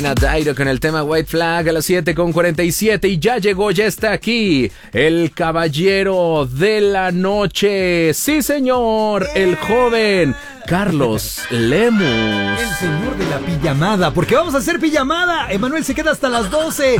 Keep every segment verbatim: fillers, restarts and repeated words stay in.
Dairo con el tema White Flag a las siete con cuarenta y siete y ya llegó, ya está aquí el caballero de la noche, sí señor, el joven Carlos Lemus. El señor de la pijamada, porque vamos a hacer pijamada. Emanuel se queda hasta las doce.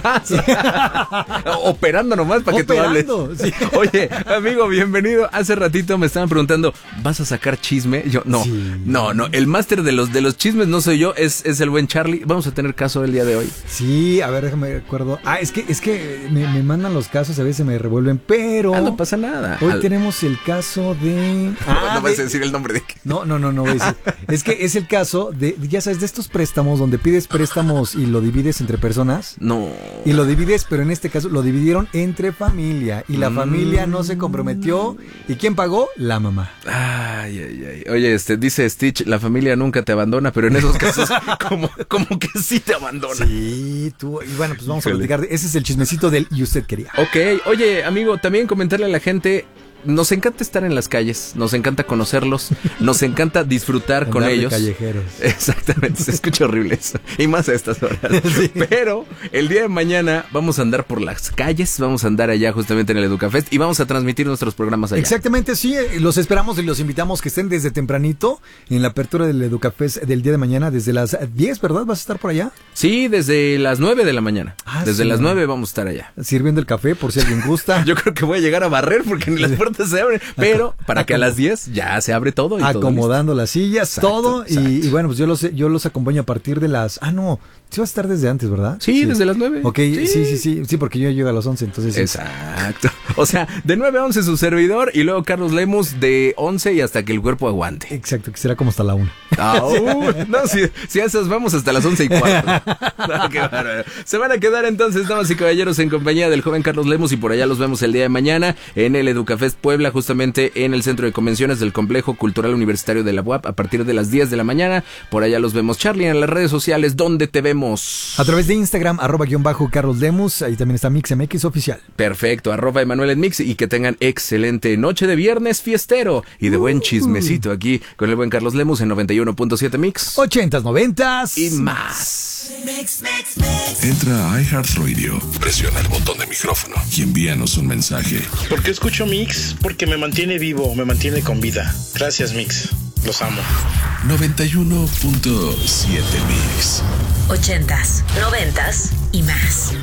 Operando nomás para que Operando, tú hables. Sí. Oye, amigo, bienvenido. Hace ratito me estaban preguntando, ¿vas a sacar chisme? Yo, no, sí. no, no, el máster de los, de los chismes no soy yo, es, es el buen Charlie. Vamos a tener caso el día de hoy. Sí, a ver, déjame recuerdo. Ah, es que, es que me, me mandan los casos, a veces me revuelven, pero... Ah, no pasa nada. Hoy Al... tenemos el caso de... Ah, no, no vas de... a decir el nombre de... No, no, no, no voy a decir. Es que es el caso de, ya sabes, de estos préstamos donde pides préstamos y lo divides entre personas. No. Y lo divides, pero en este caso lo dividieron entre familia. Y la mm. familia no se comprometió. ¿Y quién pagó? La mamá. Ay, ay, ay. Oye, este, dice Stitch, la familia nunca te abandona, pero en esos casos como, como que sí te abandona. Sí, tú. Y bueno, pues vamos Híjole. a platicar. De, ese es el chismecito del y usted quería. Ok. Oye, amigo, también comentarle a la gente... Nos encanta estar en las calles, nos encanta conocerlos, nos encanta disfrutar con ellos. Callejeros. Exactamente, se escucha horrible eso. Y más a estas horas. Sí. Pero el día de mañana vamos a andar por las calles, vamos a andar allá justamente en el Educafest y vamos a transmitir nuestros programas allá. Exactamente, sí, los esperamos y los invitamos que estén desde tempranito en la apertura del Educafest del día de mañana, desde las diez, ¿verdad? ¿Vas a estar por allá? Sí, desde las nueve de la mañana. Ah, desde sí. las nueve vamos a estar allá. Sirviendo el café por si alguien gusta. Yo creo que voy a llegar a barrer porque ni las puertas se abren, pero para que a las diez ya se abre todo y acomodando todo las sillas, exacto, todo exacto. Y, y bueno, pues yo los yo los acompaño a partir de las ah no, sí va a estar desde antes, ¿verdad? Sí, sí. desde las nueve. Ok, sí. sí, sí, sí, sí, porque yo llego a las once, entonces sí. Exacto. O sea, de nueve a once su servidor y luego Carlos Lemus de once y hasta que el cuerpo aguante. Exacto, que será como hasta la una. Ah, uh, no, si, si a esas vamos hasta las once y cuatro. No, qué bárbaro. Se van a quedar entonces, damas y caballeros, en compañía del joven Carlos Lemus y por allá los vemos el día de mañana en el Educafest Puebla, justamente en el Centro de Convenciones del Complejo Cultural Universitario de la U A P a partir de las diez de la mañana. Por allá los vemos. Charlie, en las redes sociales, ¿dónde te vemos? A través de Instagram, arroba guión bajo Carlos Lemus, ahí también está MixMX Oficial. Perfecto, arroba Emanuel en Mix y que tengan excelente noche de viernes fiestero y de uh, buen chismecito aquí con el buen Carlos Lemus en noventa y uno punto siete Mix. ochentas, noventas y más. Mix, mix, mix. Entra a iHeartRadio, presiona el botón de micrófono y envíanos un mensaje. ¿Por qué escucho Mix? Porque me mantiene vivo, me mantiene con vida. Gracias, Mix. Los amo. noventa y uno punto siete Mix. Ochentas, noventas y más.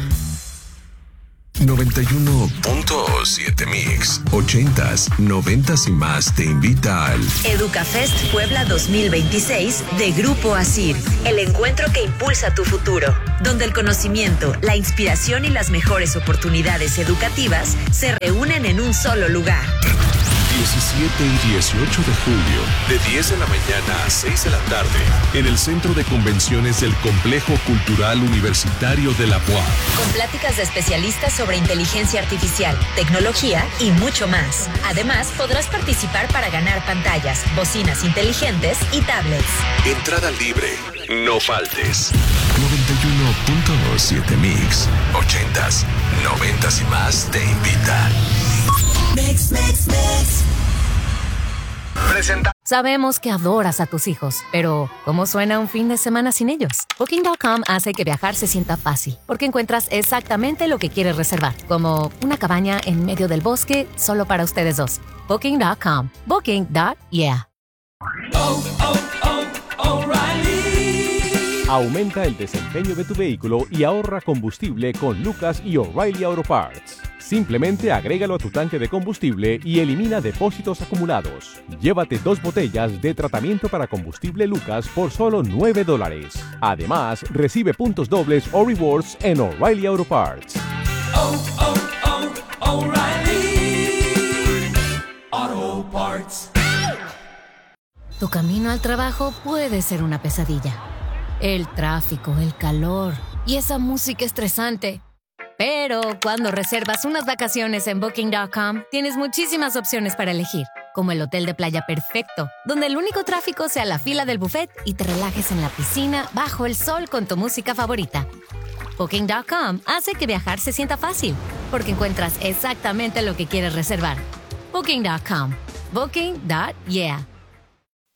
noventa y uno punto siete Mix. Ochentas, noventas y más te invita al Educafest Puebla dos mil veintiséis de Grupo Asir. El encuentro que impulsa tu futuro, donde el conocimiento, la inspiración y las mejores oportunidades educativas se reúnen en un solo lugar. diecisiete y dieciocho de julio, de diez de la mañana a seis de la tarde, en el Centro de Convenciones del Complejo Cultural Universitario de la U A P. Con pláticas de especialistas sobre inteligencia artificial, tecnología y mucho más. Además, podrás participar para ganar pantallas, bocinas inteligentes y tablets. Entrada libre. No faltes. noventa y uno punto siete Mix. Ochentas, noventas y más te invita. Mix, mix, mix. Presenta. Sabemos que adoras a tus hijos, pero ¿cómo suena un fin de semana sin ellos? Booking punto com hace que viajar se sienta fácil, porque encuentras exactamente lo que quieres reservar, como una cabaña en medio del bosque solo para ustedes dos. Booking punto com. Booking punto yeah. Oh, oh, oh, O'Reilly. Aumenta el desempeño de tu vehículo y ahorra combustible con Lucas y O'Reilly Auto Parts. Simplemente agrégalo a tu tanque de combustible y elimina depósitos acumulados. Llévate dos botellas de tratamiento para combustible Lucas por solo nueve dólares. Además, recibe puntos dobles o rewards en O'Reilly Auto Parts. Oh, oh, oh, O'Reilly Auto Parts. Tu camino al trabajo puede ser una pesadilla. El tráfico, el calor y esa música estresante. Pero cuando reservas unas vacaciones en Booking punto com, tienes muchísimas opciones para elegir, como el hotel de playa perfecto, donde el único tráfico sea la fila del buffet y te relajes en la piscina bajo el sol con tu música favorita. Booking punto com hace que viajar se sienta fácil, porque encuentras exactamente lo que quieres reservar. Booking punto com. Booking punto yeah.